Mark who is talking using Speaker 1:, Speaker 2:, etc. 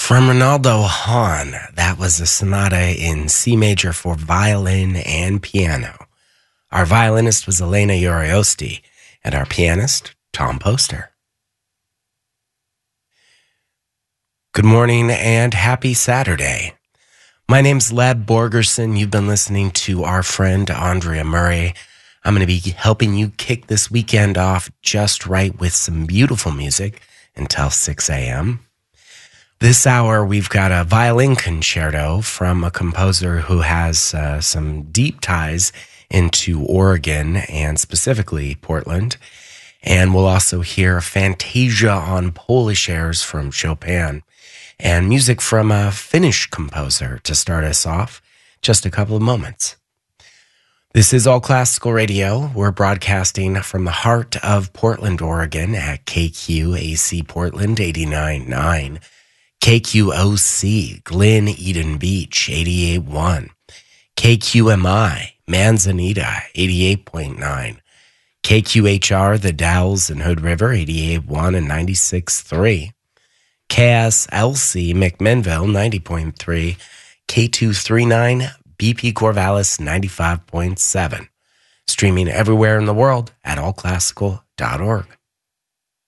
Speaker 1: From Ronaldo Hahn, that was a sonata in C major for violin and piano. Our violinist was Elena Uriosti, and our pianist, Tom Poster. Good morning and happy Saturday. My name's Leb Borgerson. You've been listening to our friend Andrea Murray. I'm going to be helping you kick this weekend off just right with some beautiful music until 6 a.m. This hour, we've got a violin concerto from a composer who has some deep ties into Oregon and specifically Portland. And we'll also hear Fantasia on Polish airs from Chopin and music from a Finnish composer to start us off. Just a couple of moments. This is All Classical Radio. We're broadcasting from the heart of Portland, Oregon at KQAC Portland 89.9. KQOC, Glen Eden Beach, 88.1. KQMI, Manzanita, 88.9. KQHR, The Dalles and Hood River, 88.1 and 96.3. KSLC, McMinnville, 90.3. K239, BP Corvallis, 95.7. Streaming everywhere in the world at allclassical.org.